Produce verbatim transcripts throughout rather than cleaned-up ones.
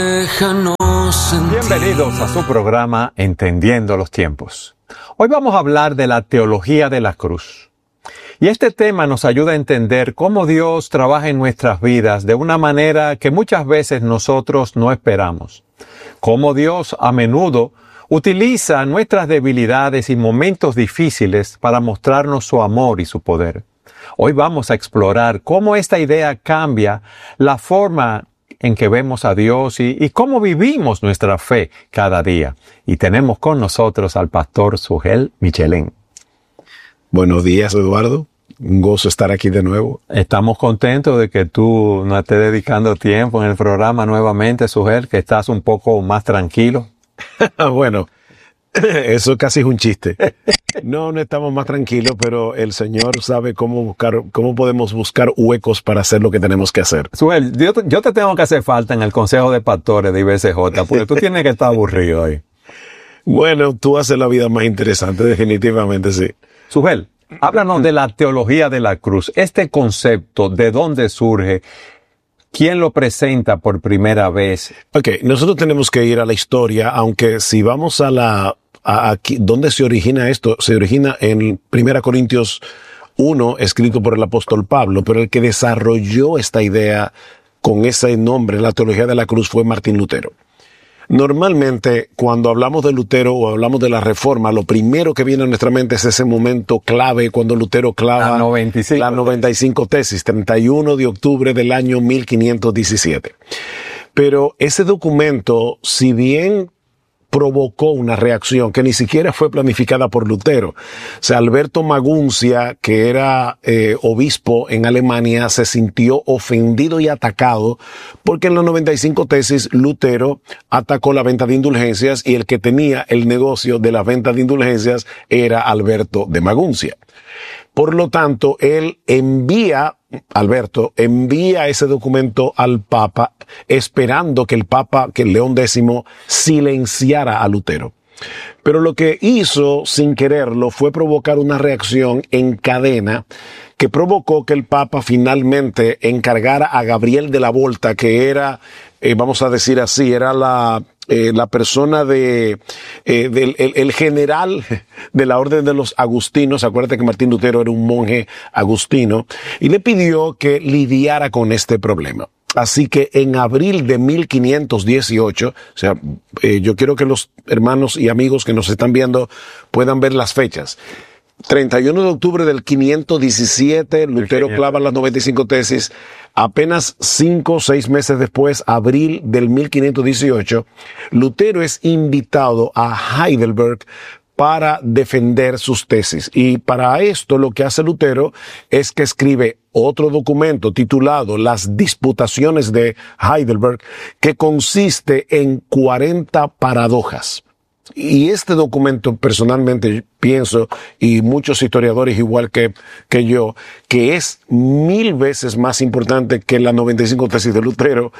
Bienvenidos a su programa Entendiendo los Tiempos. Hoy vamos a hablar de la teología de la cruz. Y este tema nos ayuda a entender cómo Dios trabaja en nuestras vidas de una manera que muchas veces nosotros no esperamos. Cómo Dios a menudo utiliza nuestras debilidades y momentos difíciles para mostrarnos su amor y su poder. Hoy vamos a explorar cómo esta idea cambia la forma en que vemos a Dios y, y cómo vivimos nuestra fe cada día. Y tenemos con nosotros al pastor Sugel Michelén. Buenos días, Eduardo. Un gozo estar aquí de nuevo. Estamos contentos de que tú nos estés dedicando tiempo en el programa nuevamente, Sugel, que estás un poco más tranquilo. Bueno, eso casi es un chiste. No, no estamos más tranquilos, pero el Señor sabe cómo buscar, cómo podemos buscar huecos para hacer lo que tenemos que hacer. Sugel, yo, yo te tengo que hacer falta en el Consejo de Pastores de I B C J, porque tú tienes que estar aburrido hoy. Bueno, tú haces la vida más interesante, definitivamente sí. Sugel, háblanos de la teología de la cruz. Este concepto, ¿de dónde surge? ¿Quién lo presenta por primera vez? Ok, nosotros tenemos que ir a la historia, aunque si vamos a la... A aquí, ¿dónde se origina esto? Se origina en primera Corintios uno, escrito por el apóstol Pablo, pero el que desarrolló esta idea con ese nombre, la teología de la cruz, fue Martín Lutero. Normalmente, cuando hablamos de Lutero o hablamos de la Reforma, lo primero que viene a nuestra mente es ese momento clave cuando Lutero clava la noventa y cinco, la noventa y cinco tesis, treinta y uno de octubre del año mil quinientos diecisiete. Pero ese documento, si bien provocó una reacción que ni siquiera fue planificada por Lutero. O sea, Alberto Maguncia, que era eh, obispo en Alemania, se sintió ofendido y atacado porque en las noventa y cinco tesis Lutero atacó la venta de indulgencias y el que tenía el negocio de la venta de indulgencias era Alberto de Maguncia. Por lo tanto, él envía, Alberto, envía ese documento al Papa esperando que el Papa, que León X, silenciara a Lutero. Pero lo que hizo, sin quererlo, fue provocar una reacción en cadena que provocó que el Papa finalmente encargara a Gabriel de la Volta, que era, eh, vamos a decir así, era la... Eh, la persona de, eh, del el, el general de la orden de los agustinos. Acuérdate que Martín Lutero era un monje agustino y le pidió que lidiara con este problema. Así que en abril de mil quinientos dieciocho, o sea, eh, yo quiero que los hermanos y amigos que nos están viendo puedan ver las fechas. treinta y uno de octubre del quinientos diecisiete, Lutero clava las noventa y cinco tesis. Apenas cinco o seis meses después, abril del mil quinientos dieciocho, Lutero es invitado a Heidelberg para defender sus tesis. Y para esto lo que hace Lutero es que escribe otro documento titulado Las Disputaciones de Heidelberg, que consiste en cuarenta paradojas. Y este documento, personalmente pienso, y muchos historiadores igual que, que yo, que es mil veces más importante que la noventa y cinco tesis de Lutero,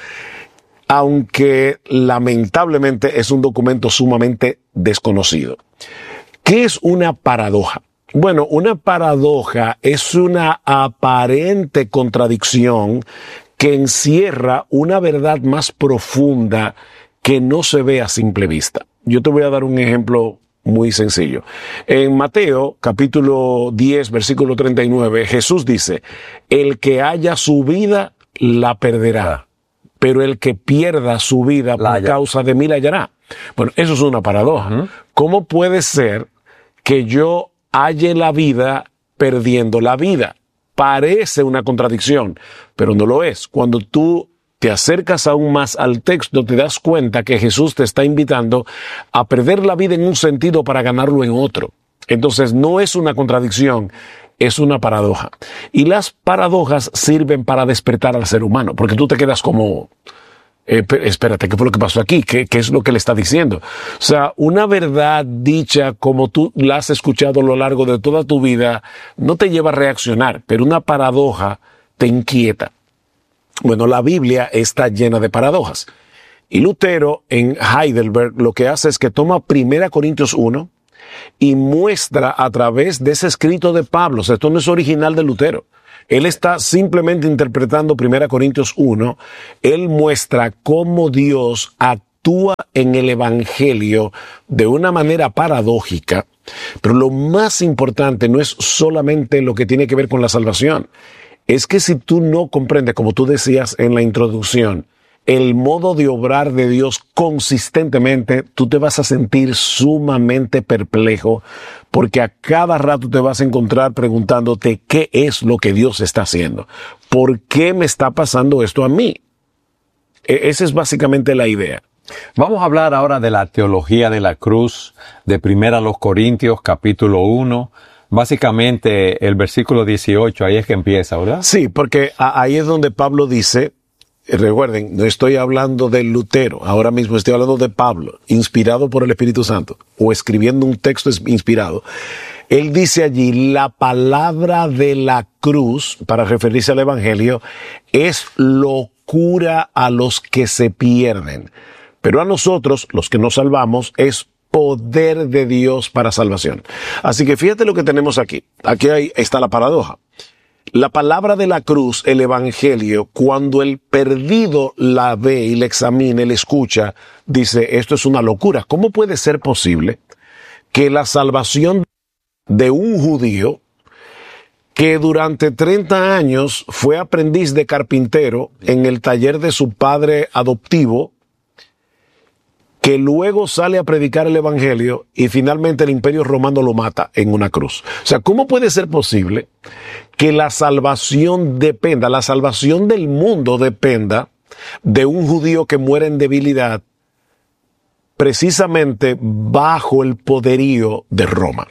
aunque lamentablemente es un documento sumamente desconocido. ¿Qué es una paradoja? Bueno, una paradoja es una aparente contradicción que encierra una verdad más profunda que no se ve a simple vista. Yo te voy a dar un ejemplo muy sencillo. En Mateo, capítulo diez, versículo treinta y nueve, Jesús dice, el que haya su vida, la perderá, pero el que pierda su vida por la causa de mí la hallará. Bueno, eso es una paradoja. Uh-huh. ¿Cómo puede ser que yo halle la vida perdiendo la vida? Parece una contradicción, pero no lo es. Cuando tú te acercas aún más al texto, te das cuenta que Jesús te está invitando a perder la vida en un sentido para ganarlo en otro. Entonces no es una contradicción, es una paradoja. Y las paradojas sirven para despertar al ser humano, porque tú te quedas como, eh, espérate, ¿qué fue lo que pasó aquí? ¿Qué, ¿Qué es lo que le está diciendo? O sea, una verdad dicha como tú la has escuchado a lo largo de toda tu vida no te lleva a reaccionar, pero una paradoja te inquieta. Bueno, la Biblia está llena de paradojas. Y Lutero en Heidelberg lo que hace es que toma primera Corintios uno y muestra a través de ese escrito de Pablo, o sea, esto no es original de Lutero, Él está simplemente interpretando primera Corintios uno. Él muestra cómo Dios actúa en el Evangelio de una manera paradójica. Pero lo más importante no es solamente lo que tiene que ver con la salvación. Es que si tú no comprendes, como tú decías en la introducción, el modo de obrar de Dios consistentemente, tú te vas a sentir sumamente perplejo, porque a cada rato te vas a encontrar preguntándote qué es lo que Dios está haciendo. ¿Por qué me está pasando esto a mí? E- esa es básicamente la idea. Vamos a hablar ahora de la teología de la cruz, de Primera a los Corintios, capítulo uno. Básicamente el versículo dieciocho, ahí es que empieza, ¿verdad? Sí, porque a- ahí es donde Pablo dice, recuerden, no estoy hablando de Lutero, ahora mismo estoy hablando de Pablo, inspirado por el Espíritu Santo, o escribiendo un texto inspirado. Él dice allí, la palabra de la cruz, para referirse al Evangelio, es locura a los que se pierden. Pero a nosotros, los que nos salvamos, es poder de Dios para salvación. Así que fíjate lo que tenemos aquí. Aquí hay, está la paradoja. La palabra de la cruz, el Evangelio, cuando el perdido la ve y la examina y la escucha, dice, esto es una locura. ¿Cómo puede ser posible que la salvación de un judío que durante treinta años fue aprendiz de carpintero en el taller de su padre adoptivo, que luego sale a predicar el Evangelio y finalmente el Imperio Romano lo mata en una cruz? O sea, ¿cómo puede ser posible que la salvación dependa, la salvación del mundo dependa de un judío que muere en debilidad precisamente bajo el poderío de Roma?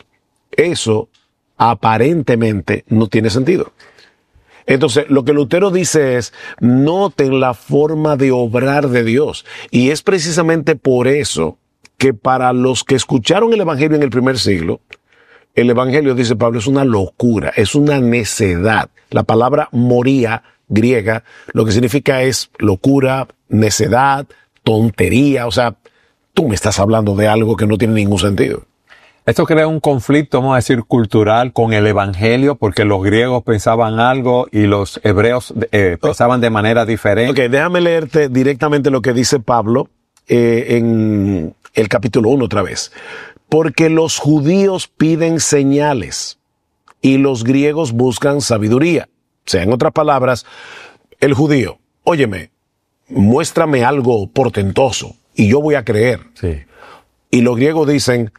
Eso aparentemente no tiene sentido. Entonces, lo que Lutero dice es, noten la forma de obrar de Dios. Y es precisamente por eso que para los que escucharon el Evangelio en el primer siglo, el Evangelio, dice Pablo, es una locura, es una necedad. La palabra moría, griega, lo que significa es locura, necedad, tontería. O sea, tú me estás hablando de algo que no tiene ningún sentido. Esto crea un conflicto, vamos a decir, cultural con el Evangelio, porque los griegos pensaban algo y los hebreos eh, pensaban de manera diferente. Ok, déjame leerte directamente lo que dice Pablo eh, en el capítulo uno otra vez. Porque los judíos piden señales y los griegos buscan sabiduría. O sea, en otras palabras, el judío, óyeme, muéstrame algo portentoso y yo voy a creer. Sí. Y los griegos dicen,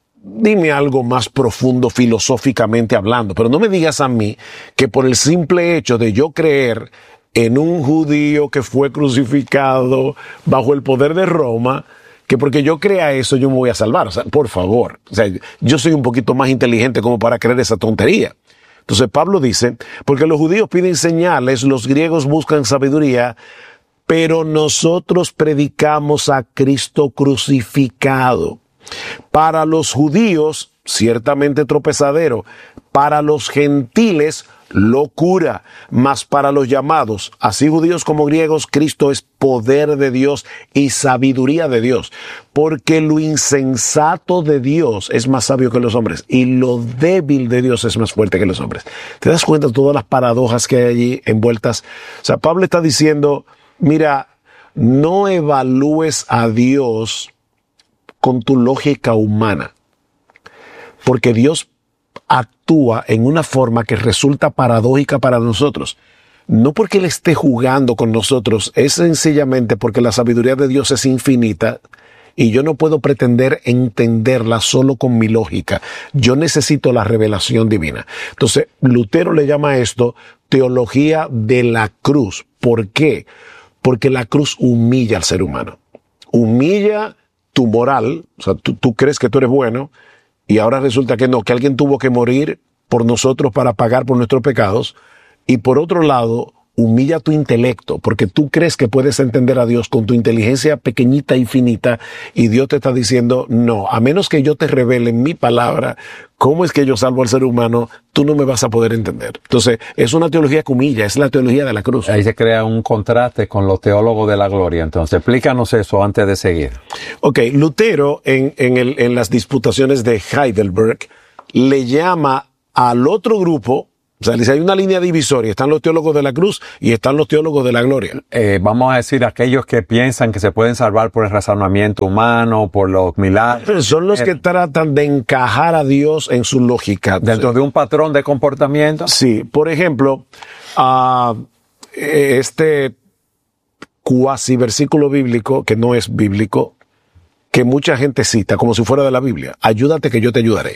dime algo más profundo filosóficamente hablando, pero no me digas a mí que por el simple hecho de yo creer en un judío que fue crucificado bajo el poder de Roma, que porque yo crea eso yo me voy a salvar. O sea, por favor, o sea, yo soy un poquito más inteligente como para creer esa tontería. Entonces Pablo dice, porque los judíos piden señales, los griegos buscan sabiduría, pero nosotros predicamos a Cristo crucificado. Para los judíos, ciertamente tropezadero, para los gentiles, locura, mas para los llamados, así judíos como griegos, Cristo es poder de Dios y sabiduría de Dios, porque lo insensato de Dios es más sabio que los hombres y lo débil de Dios es más fuerte que los hombres. ¿Te das cuenta de todas las paradojas que hay allí envueltas? O sea, Pablo está diciendo, mira, no evalúes a Dios con tu lógica humana, porque Dios actúa en una forma que resulta paradójica para nosotros. No porque Él esté jugando con nosotros, es sencillamente porque la sabiduría de Dios es infinita y yo no puedo pretender entenderla solo con mi lógica. Yo necesito la revelación divina. Entonces, Lutero le llama a esto teología de la cruz. ¿Por qué? Porque la cruz humilla al ser humano. Humilla tu moral, o sea, tú, tú crees que tú eres bueno y ahora resulta que no, que alguien tuvo que morir por nosotros para pagar por nuestros pecados. Y por otro lado, humilla tu intelecto, porque tú crees que puedes entender a Dios con tu inteligencia pequeñita y finita, y Dios te está diciendo, no, a menos que yo te revele mi palabra, cómo es que yo salvo al ser humano, tú no me vas a poder entender. Entonces, es una teología que humilla, es la teología de la cruz. Ahí se crea un contraste con los teólogos de la gloria. Entonces, explícanos eso antes de seguir. Ok, Lutero, en, en, el, en las disputaciones de Heidelberg, le llama al otro grupo O sea, dice, hay una línea divisoria. Están los teólogos de la cruz y están los teólogos de la gloria. Eh, vamos a decir, aquellos que piensan que se pueden salvar por el razonamiento humano, por los milagros. Son los que tratan de encajar a Dios en su lógica. Dentro de un patrón de comportamiento. Sí, por ejemplo, uh, este cuasi versículo bíblico, que no es bíblico, que mucha gente cita como si fuera de la Biblia. Ayúdate que yo te ayudaré.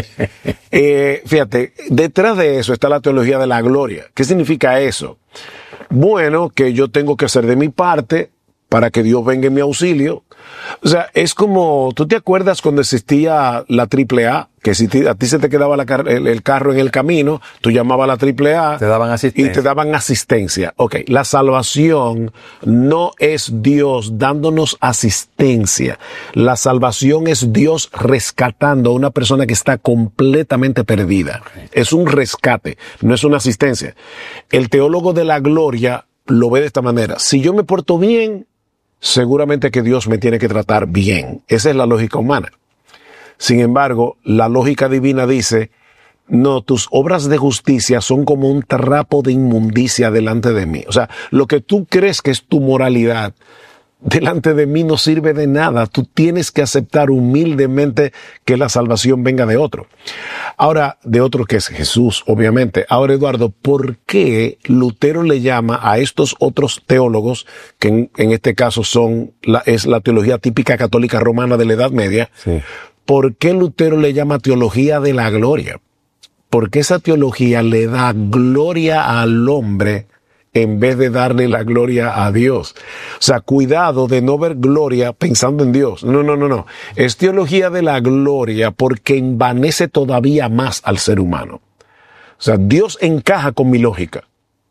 eh, fíjate, detrás de eso está la teología de la gloria. ¿Qué significa eso? Bueno, que yo tengo que hacer de mi parte para que Dios venga en mi auxilio. O sea, es como, ¿tú te acuerdas cuando existía la triple A? Que si te, a ti se te quedaba la, el, el carro en el camino, tú llamabas a la triple A. Te daban asistencia. Y te daban asistencia. Ok, la salvación no es Dios dándonos asistencia. La salvación es Dios rescatando a una persona que está completamente perdida. Es un rescate, no es una asistencia. El teólogo de la gloria lo ve de esta manera. Si yo me porto bien, seguramente que Dios me tiene que tratar bien. Esa es la lógica humana. Sin embargo, la lógica divina dice, no, tus obras de justicia son como un trapo de inmundicia delante de mí. O sea, lo que tú crees que es tu moralidad, delante de mí no sirve de nada. Tú tienes que aceptar humildemente que la salvación venga de otro. Ahora, de otro que es Jesús, obviamente. Ahora, Eduardo, ¿por qué Lutero le llama a estos otros teólogos, que en, en este caso son la, es la teología típica católica romana de la Edad Media? Sí. ¿Por qué Lutero le llama teología de la gloria? Porque esa teología le da gloria al hombre en vez de darle la gloria a Dios. O sea, cuidado de no ver gloria pensando en Dios. No, no, no, no. Es teología de la gloria porque envanece todavía más al ser humano. O sea, Dios encaja con mi lógica.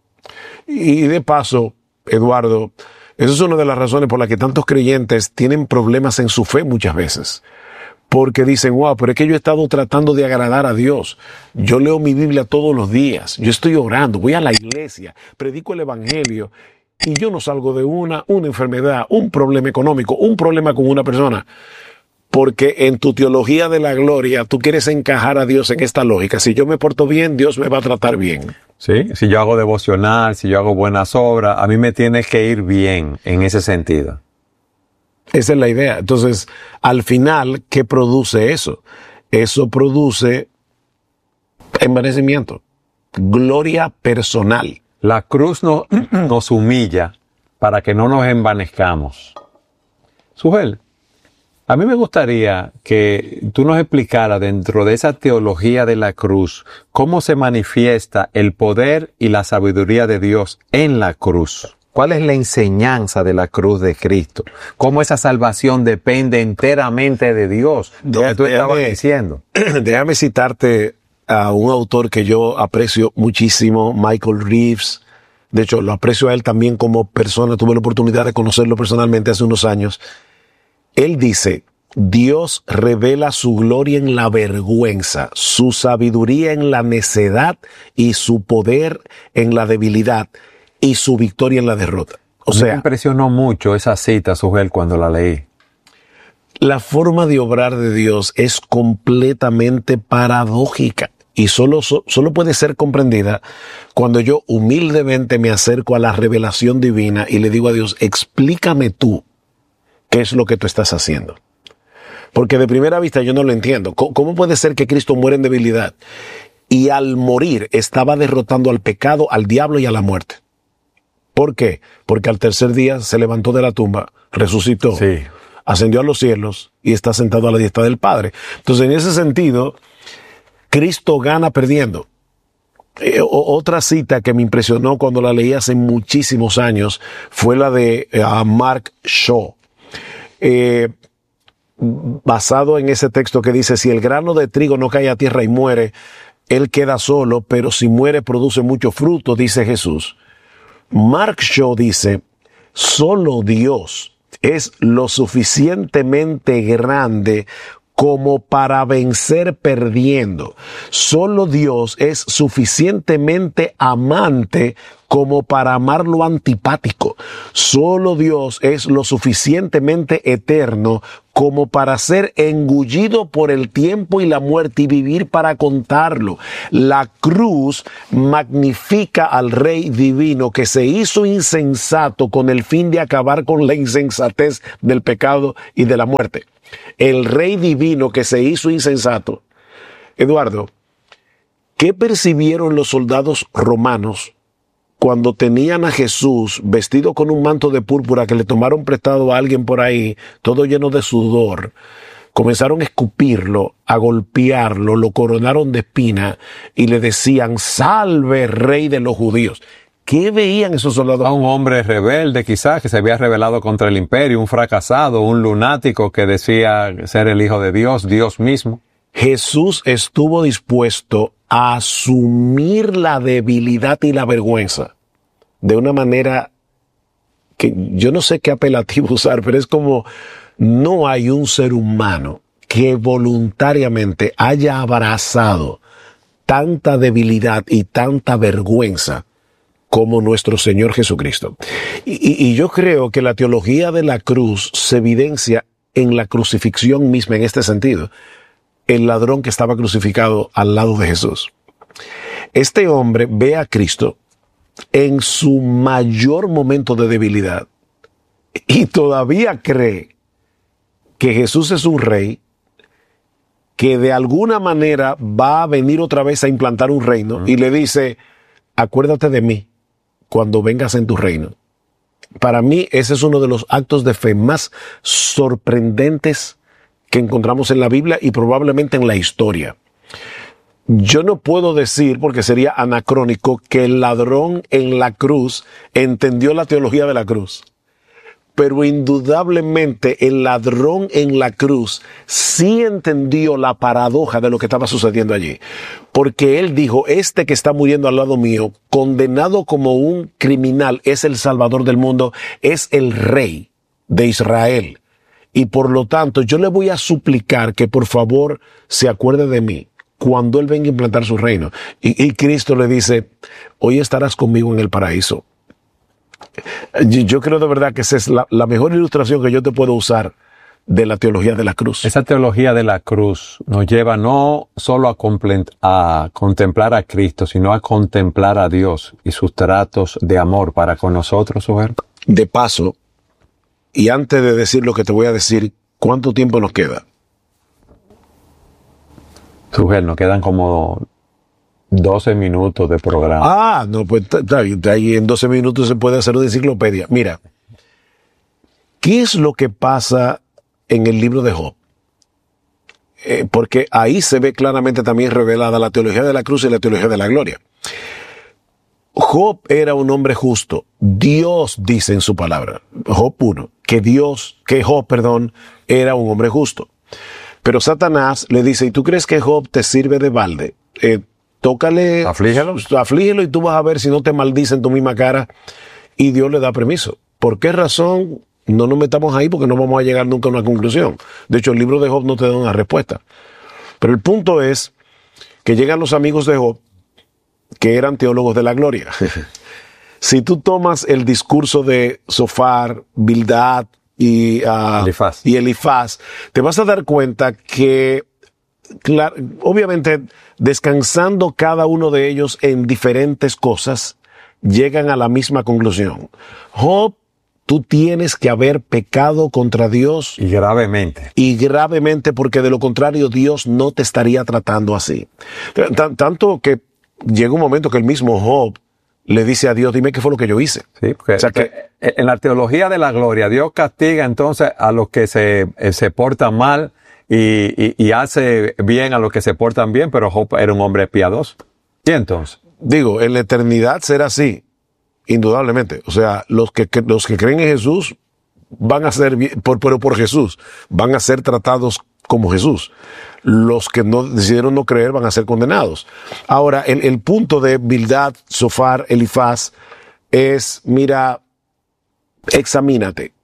Y de paso, Eduardo, esa es una de las razones por las que tantos creyentes tienen problemas en su fe muchas veces. Porque dicen, wow, pero es que yo he estado tratando de agradar a Dios. Yo leo mi Biblia todos los días. Yo estoy orando, voy a la iglesia, predico el evangelio. Y yo no salgo de una, una enfermedad, un problema económico, un problema con una persona. Porque en tu teología de la gloria, tú quieres encajar a Dios en esta lógica. Si yo me porto bien, Dios me va a tratar bien. Sí, si yo hago devocional, si yo hago buenas obras, a mí me tiene que ir bien en ese sentido. Esa es la idea. Entonces, al final, ¿qué produce eso? Eso produce envanecimiento, gloria personal. La cruz no, nos humilla para que no nos envanezcamos. Sujel, a mí me gustaría que tú nos explicaras dentro de esa teología de la cruz cómo se manifiesta el poder y la sabiduría de Dios en la cruz. ¿Cuál es la enseñanza de la cruz de Cristo? ¿Cómo esa salvación depende enteramente de Dios? Lo que tú estabas diciendo. Déjame citarte a un autor que yo aprecio muchísimo, Michael Reeves. De hecho, lo aprecio a él también como persona. Tuve la oportunidad de conocerlo personalmente hace unos años. Él dice, Dios revela su gloria en la vergüenza, su sabiduría en la necedad y su poder en la debilidad y su victoria en la derrota. O sea, me impresionó mucho esa cita, Sujel, cuando la leí. La forma de obrar de Dios es completamente paradójica y solo, solo puede ser comprendida cuando yo humildemente me acerco a la revelación divina y le digo a Dios, explícame tú qué es lo que tú estás haciendo. Porque de primera vista yo no lo entiendo. ¿Cómo puede ser que Cristo muere en debilidad y al morir estaba derrotando al pecado, al diablo y a la muerte? ¿Por qué? Porque al tercer día se levantó de la tumba, resucitó, sí, ascendió a los cielos y está sentado a la diestra del Padre. Entonces, en ese sentido, Cristo gana perdiendo. Eh, otra cita que me impresionó cuando la leí hace muchísimos años fue la de uh, Mark Shaw. Eh, basado en ese texto que dice, si el grano de trigo no cae a tierra y muere, él queda solo, pero si muere produce mucho fruto, dice Jesús. Mark Shaw dice, solo Dios es lo suficientemente grande como para vencer perdiendo. Solo Dios es suficientemente amante como para amar lo antipático. Solo Dios es lo suficientemente eterno como para ser engullido por el tiempo y la muerte y vivir para contarlo. La cruz magnifica al Rey divino que se hizo insensato con el fin de acabar con la insensatez del pecado y de la muerte. El Rey divino que se hizo insensato. Eduardo, ¿qué percibieron los soldados romanos cuando tenían a Jesús vestido con un manto de púrpura que le tomaron prestado a alguien por ahí, todo lleno de sudor? Comenzaron a escupirlo, a golpearlo, lo coronaron de espina y le decían, salve, Rey de los judíos. ¿Qué veían esos soldados? A un hombre rebelde quizás, que se había rebelado contra el imperio, un fracasado, un lunático que decía ser el Hijo de Dios, Dios mismo. Jesús estuvo dispuesto a asumir la debilidad y la vergüenza de una manera que yo no sé qué apelativo usar, pero es como no hay un ser humano que voluntariamente haya abrazado tanta debilidad y tanta vergüenza como nuestro Señor Jesucristo. Y, y, y yo creo que la teología de la cruz se evidencia en la crucifixión misma en este sentido. El ladrón que estaba crucificado al lado de Jesús. Este hombre ve a Cristo en su mayor momento de debilidad y todavía cree que Jesús es un rey que de alguna manera va a venir otra vez a implantar un reino uh-huh. y le dice, acuérdate de mí cuando vengas en tu reino. Para mí ese es uno de los actos de fe más sorprendentes que encontramos en la Biblia y probablemente en la historia. Yo no puedo decir, porque sería anacrónico, que el ladrón en la cruz entendió la teología de la cruz. Pero indudablemente el ladrón en la cruz sí entendió la paradoja de lo que estaba sucediendo allí. Porque él dijo, este que está muriendo al lado mío, condenado como un criminal, es el Salvador del mundo, es el Rey de Israel. Y por lo tanto, yo le voy a suplicar que por favor se acuerde de mí cuando Él venga a implantar su reino. Y, y Cristo le dice, hoy estarás conmigo en el paraíso. Yo creo de verdad que esa es la, la mejor ilustración que yo te puedo usar de la teología de la cruz. Esa teología de la cruz nos lleva no solo a, compl- a contemplar a Cristo, sino a contemplar a Dios y sus tratos de amor para con nosotros, Sujel. De paso, y antes de decir lo que te voy a decir, ¿cuánto tiempo nos queda? Sujel, nos quedan como doce minutos de programa. Ah, no, pues ahí en doce minutos se puede hacer una enciclopedia. Mira, ¿qué es lo que pasa en el libro de Job? Eh, porque ahí se ve claramente también revelada la teología de la cruz y la teología de la gloria. Job era un hombre justo. Dios dice en su palabra, Job uno, que Dios, que Job, perdón, era un hombre justo. Pero Satanás le dice, ¿y tú crees que Job te sirve de balde? Eh, tócale, aflígelo. aflígelo y tú vas a ver si no te maldice en tu misma cara. Y Dios le da permiso. ¿Por qué razón? No nos metamos ahí porque no vamos a llegar nunca a una conclusión. De hecho, el libro de Job no te da una respuesta. Pero el punto es que llegan los amigos de Job, que eran teólogos de la gloria. Si tú tomas el discurso de Zofar, Bildad y, uh, Elifaz. y Elifaz, te vas a dar cuenta que, claro, obviamente, descansando cada uno de ellos en diferentes cosas, llegan a la misma conclusión. Job, tú tienes que haber pecado contra Dios. Y gravemente. Y gravemente, porque de lo contrario Dios no te estaría tratando así. T- tanto que llega un momento que el mismo Job le dice a Dios, dime qué fue lo que yo hice. Sí, porque o sea que, en la teología de la gloria, Dios castiga entonces a los que se, se portan mal y, y, y hace bien a los que se portan bien, pero Job era un hombre piadoso. ¿Y entonces? Digo, en la eternidad será así, indudablemente. O sea, los que, que los que creen en Jesús van a ser, por, pero por Jesús, van a ser tratados como Jesús. Los que no decidieron no creer van a ser condenados. Ahora, el, el punto de Bildad, Zofar, Elifaz es, mira, examínate.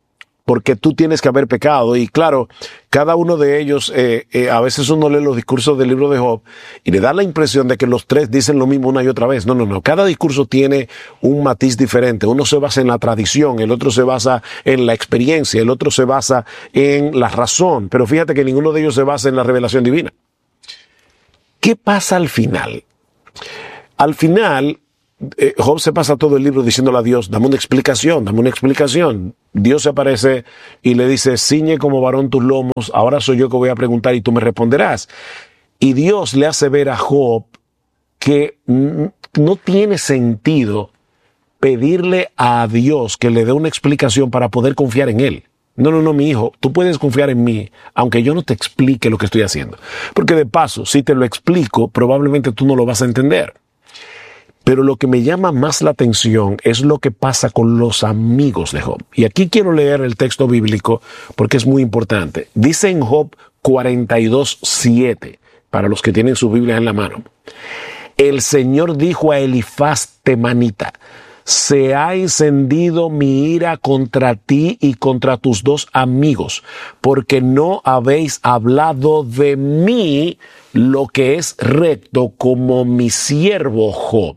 porque tú tienes que haber pecado. Y claro, cada uno de ellos, eh, eh, a veces uno lee los discursos del libro de Job y le da la impresión de que los tres dicen lo mismo una y otra vez. No, no, no. Cada discurso tiene un matiz diferente. Uno se basa en la tradición, el otro se basa en la experiencia, el otro se basa en la razón. Pero fíjate que ninguno de ellos se basa en la revelación divina. ¿Qué pasa al final? Al final, eh, Job se pasa todo el libro diciéndole a Dios, dame una explicación, dame una explicación. Dios se aparece y le dice, ciñe como varón tus lomos, ahora soy yo que voy a preguntar y tú me responderás. Y Dios le hace ver a Job que no tiene sentido pedirle a Dios que le dé una explicación para poder confiar en él. No, no, no, mi hijo, tú puedes confiar en mí, aunque yo no te explique lo que estoy haciendo. Porque de paso, si te lo explico, probablemente tú no lo vas a entender. Pero lo que me llama más la atención es lo que pasa con los amigos de Job. Y aquí quiero leer el texto bíblico porque es muy importante. Dice en Job cuarenta y dos, siete, para los que tienen sus Biblias en la mano. El Señor dijo a Elifaz temanita, se ha encendido mi ira contra ti y contra tus dos amigos, porque no habéis hablado de mí lo que es recto como mi siervo Job.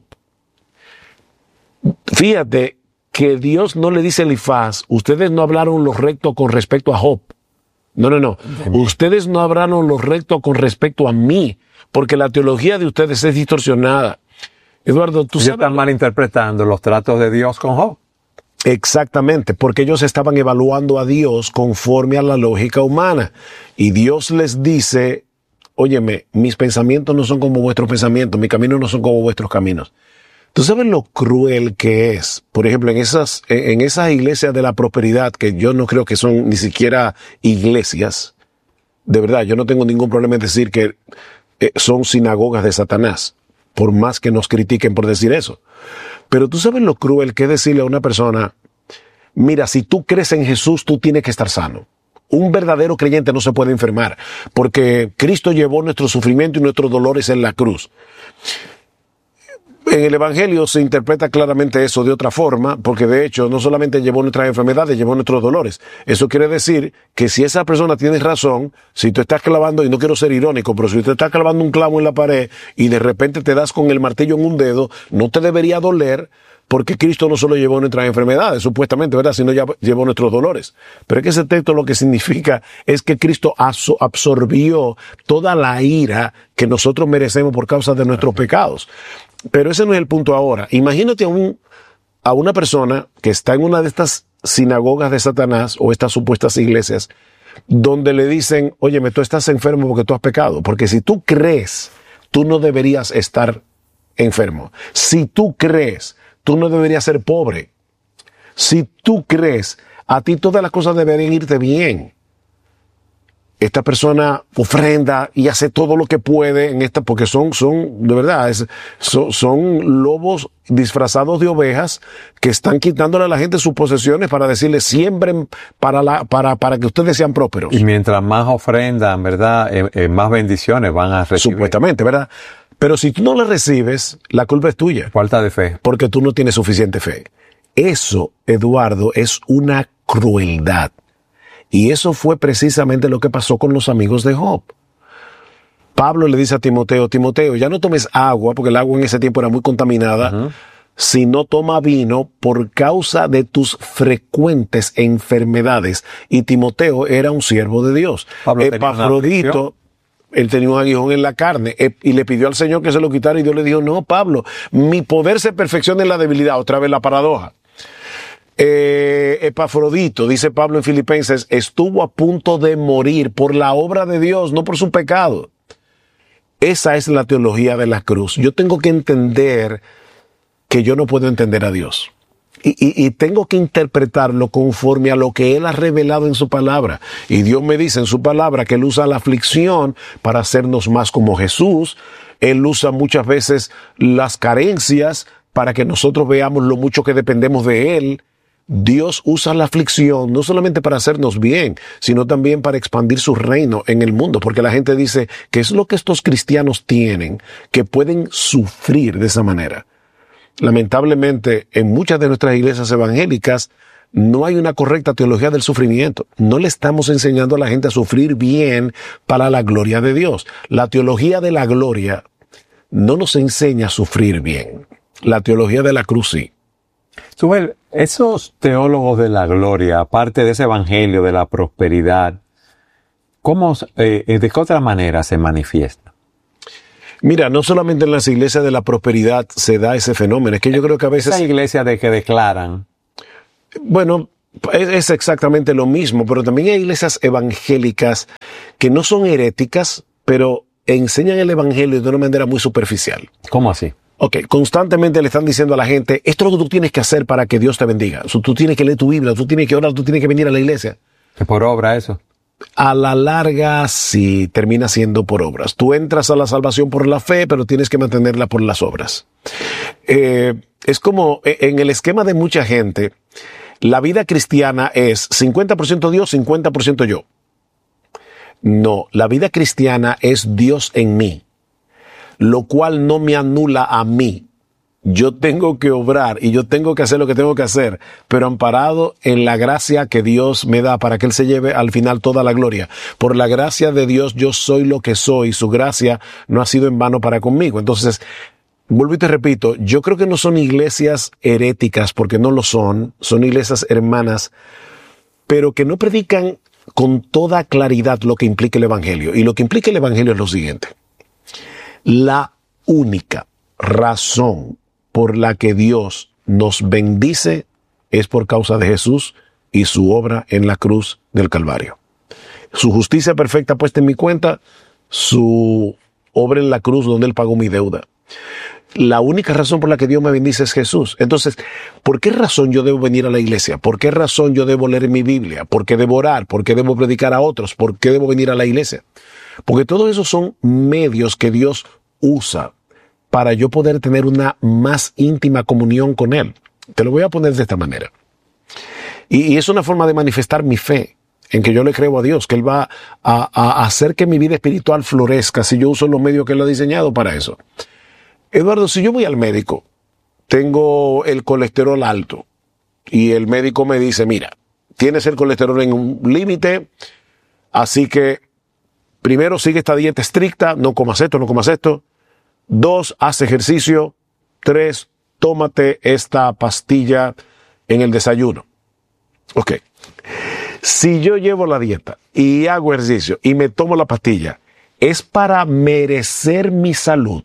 Fíjate que Dios no le dice a Elifaz, ustedes no hablaron lo recto con respecto a Job. No, no, no. Ustedes no hablaron lo recto con respecto a mí, porque la teología de ustedes es distorsionada. Eduardo, tú sabes. Están malinterpretando los tratos de Dios con Job. Exactamente, porque ellos estaban evaluando a Dios conforme a la lógica humana. Y Dios les dice, óyeme, mis pensamientos no son como vuestros pensamientos, mis caminos no son como vuestros caminos. ¿Tú sabes lo cruel que es? Por ejemplo, en esas, en esas iglesias de la prosperidad, que yo no creo que son ni siquiera iglesias, de verdad, yo no tengo ningún problema en decir que eh, son sinagogas de Satanás, por más que nos critiquen por decir eso. Pero tú sabes lo cruel que es decirle a una persona, mira, si tú crees en Jesús, tú tienes que estar sano. Un verdadero creyente no se puede enfermar, porque Cristo llevó nuestro sufrimiento y nuestros dolores en la cruz. En el Evangelio se interpreta claramente eso de otra forma, porque de hecho no solamente llevó nuestras enfermedades, llevó nuestros dolores. Eso quiere decir que si esa persona tiene razón, si tú estás clavando, y no quiero ser irónico, pero si tú estás clavando un clavo en la pared y de repente te das con el martillo en un dedo, no te debería doler, porque Cristo no solo llevó nuestras enfermedades, supuestamente, ¿verdad?, sino ya llevó nuestros dolores. Pero es que ese texto lo que significa es que Cristo absorbió toda la ira que nosotros merecemos por causa de nuestros pecados. Pero ese no es el punto ahora. Imagínate a, un, a una persona que está en una de estas sinagogas de Satanás o estas supuestas iglesias donde le dicen, óyeme, tú estás enfermo porque tú has pecado. Porque si tú crees, tú no deberías estar enfermo. Si tú crees, tú no deberías ser pobre. Si tú crees, a ti todas las cosas deberían irte bien. Esta persona ofrenda y hace todo lo que puede en esta, porque son, son, de verdad, es, son, son lobos disfrazados de ovejas que están quitándole a la gente sus posesiones para decirle siembren para la, para, para que ustedes sean prósperos. Y mientras más ofrendan, ¿verdad?, eh, eh, más bendiciones van a recibir. Supuestamente, ¿verdad? Pero si tú no le recibes, la culpa es tuya. Falta de fe. Porque tú no tienes suficiente fe. Eso, Eduardo, es una crueldad. Y eso fue precisamente lo que pasó con los amigos de Job. Pablo le dice a Timoteo, Timoteo, ya no tomes agua, porque el agua en ese tiempo era muy contaminada, uh-huh. sino toma vino por causa de tus frecuentes enfermedades. Y Timoteo era un siervo de Dios. Pablo Epafrodito, él tenía un aguijón en la carne y le pidió al Señor que se lo quitara y Dios le dijo, no, Pablo, mi poder se perfecciona en la debilidad. Otra vez la paradoja. Eh, Epafrodito, dice Pablo en Filipenses, estuvo a punto de morir por la obra de Dios, no por su pecado. Esa es la teología de la cruz. Yo tengo que entender que yo no puedo entender a Dios. Y, y, y tengo que interpretarlo conforme a lo que Él ha revelado en su palabra. Y Dios me dice en su palabra que Él usa la aflicción para hacernos más como Jesús. Él usa muchas veces las carencias para que nosotros veamos lo mucho que dependemos de Él. Dios usa la aflicción no solamente para hacernos bien, sino también para expandir su reino en el mundo, porque la gente dice que es lo que estos cristianos tienen, que pueden sufrir de esa manera. Lamentablemente, en muchas de nuestras iglesias evangélicas, no hay una correcta teología del sufrimiento. No le estamos enseñando a la gente a sufrir bien para la gloria de Dios. La teología de la gloria no nos enseña a sufrir bien. La teología de la cruz sí. Suhel, esos teólogos de la gloria, aparte de ese evangelio de la prosperidad, ¿cómo, eh, de qué otra manera se manifiesta? Mira, no solamente en las iglesias de la prosperidad se da ese fenómeno, es que yo creo que a veces... Esa iglesia de que declaran... Bueno, es, es exactamente lo mismo, pero también hay iglesias evangélicas que no son heréticas, pero enseñan el evangelio de una manera muy superficial. ¿Cómo así? Ok, constantemente le están diciendo a la gente, esto es lo que tú tienes que hacer para que Dios te bendiga. O sea, tú tienes que leer tu Biblia, tú tienes que orar, tú tienes que venir a la iglesia. ¿Que por obra eso? A la larga, sí, termina siendo por obras. Tú entras a la salvación por la fe, pero tienes que mantenerla por las obras. Eh, es como en el esquema de mucha gente, la vida cristiana es cincuenta por ciento Dios, cincuenta por ciento yo. No, la vida cristiana es Dios en mí, lo cual no me anula a mí. Yo tengo que obrar y yo tengo que hacer lo que tengo que hacer, pero amparado en la gracia que Dios me da para que Él se lleve al final toda la gloria. Por la gracia de Dios yo soy lo que soy, su gracia no ha sido en vano para conmigo. Entonces, vuelvo y te repito, yo creo que no son iglesias heréticas, porque no lo son, son iglesias hermanas, pero que no predican con toda claridad lo que implica el evangelio. Y lo que implica el evangelio es lo siguiente. La única razón por la que Dios nos bendice es por causa de Jesús y su obra en la cruz del Calvario. Su justicia perfecta puesta en mi cuenta, su obra en la cruz donde Él pagó mi deuda. La única razón por la que Dios me bendice es Jesús. Entonces, ¿por qué razón yo debo venir a la iglesia? ¿Por qué razón yo debo leer mi Biblia? ¿Por qué debo orar? ¿Por qué debo predicar a otros? ¿Por qué debo venir a la iglesia? Porque todos esos son medios que Dios usa para yo poder tener una más íntima comunión con Él. Te lo voy a poner de esta manera. Y, y es una forma de manifestar mi fe, en que yo le creo a Dios, que Él va a, a hacer que mi vida espiritual florezca si yo uso los medios que Él ha diseñado para eso. Eduardo, si yo voy al médico, tengo el colesterol alto, y el médico me dice, mira, tienes el colesterol en un límite, así que primero sigue esta dieta estricta, no comas esto, no comas esto. Dos, haz ejercicio. Tres, tómate esta pastilla en el desayuno. Ok. Si yo llevo la dieta y hago ejercicio y me tomo la pastilla, ¿es para merecer mi salud?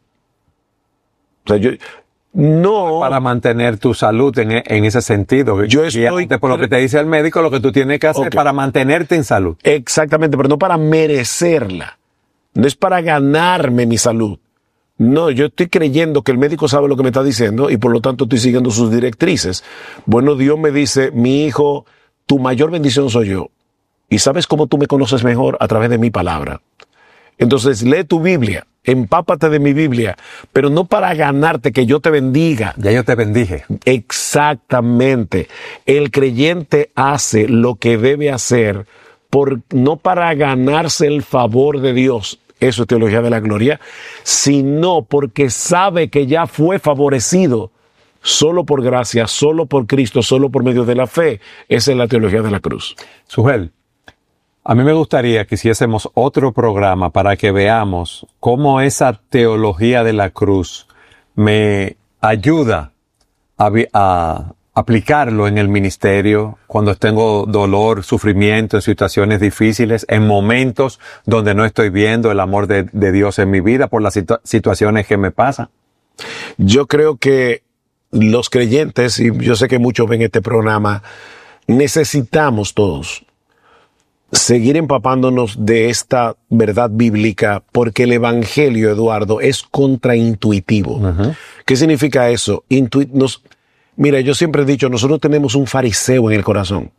O sea, yo... No. Para mantener tu salud en, en ese sentido. Yo estoy... Y por lo que te dice el médico, lo que tú tienes que hacer okay. para mantenerte en salud. Exactamente, pero no para merecerla. No es para ganarme mi salud. No, yo estoy creyendo que el médico sabe lo que me está diciendo y por lo tanto estoy siguiendo sus directrices. Bueno, Dios me dice, mi hijo, tu mayor bendición soy yo. ¿Y sabes cómo tú me conoces mejor? A través de mi palabra. Entonces, lee tu Biblia, empápate de mi Biblia, pero no para ganarte que yo te bendiga. Ya yo te bendije. Exactamente. El creyente hace lo que debe hacer, por, no para ganarse el favor de Dios, eso es teología de la gloria, sino porque sabe que ya fue favorecido solo por gracia, solo por Cristo, solo por medio de la fe. Esa es la teología de la cruz. Suhel, a mí me gustaría que hiciésemos otro programa para que veamos cómo esa teología de la cruz me ayuda a, a aplicarlo en el ministerio cuando tengo dolor, sufrimiento, en situaciones difíciles, en momentos donde no estoy viendo el amor de, de Dios en mi vida por las situ- situaciones que me pasan. Yo creo que los creyentes, y yo sé que muchos ven este programa, necesitamos todos seguir empapándonos de esta verdad bíblica, porque el evangelio, Eduardo, es contraintuitivo. Uh-huh. ¿Qué significa eso? Intu- nos, mira, yo siempre he dicho, nosotros tenemos un fariseo en el corazón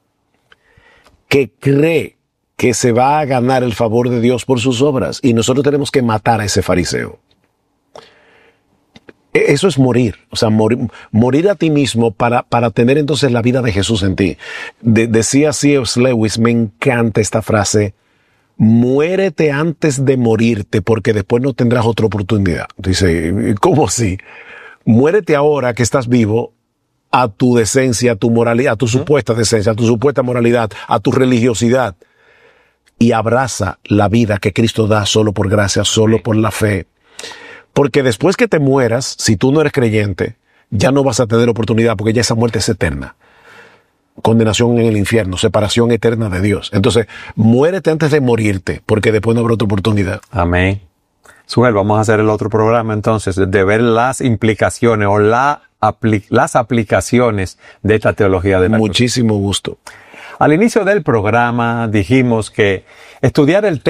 que cree que se va a ganar el favor de Dios por sus obras, y nosotros tenemos que matar a ese fariseo. Eso es morir, o sea, morir, morir a ti mismo para, para tener entonces la vida de Jesús en ti. De, decía C S Lewis, me encanta esta frase, muérete antes de morirte porque después no tendrás otra oportunidad. Dice, ¿cómo así? Muérete ahora que estás vivo a tu decencia, a tu moralidad, a tu supuesta decencia, a tu supuesta moralidad, a tu religiosidad, y abraza la vida que Cristo da solo por gracia, solo sí. por la fe. Porque después que te mueras, si tú no eres creyente, ya no vas a tener oportunidad, porque ya esa muerte es eterna. Condenación en el infierno, separación eterna de Dios. Entonces, muérete antes de morirte, porque después no habrá otra oportunidad. Amén. Suel, vamos a hacer el otro programa entonces, de ver las implicaciones o la apli- las aplicaciones de esta teología de la cruz. Muchísimo gusto. Al inicio del programa dijimos que estudiar el tema